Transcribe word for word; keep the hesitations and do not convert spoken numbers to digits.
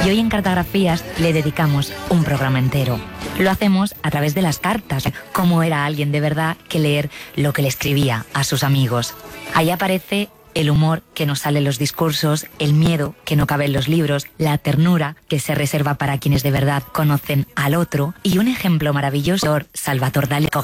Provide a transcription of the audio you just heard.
hoy en Cartografías le dedicamos un programa entero. Lo hacemos a través de las cartas, cómo era alguien de verdad que leer lo que le escribía a sus amigos. Ahí aparece el humor que nos sale en los discursos, el miedo que no cabe en los libros, la ternura que se reserva para quienes de verdad conocen al otro y un ejemplo maravilloso, Salvador Dalí.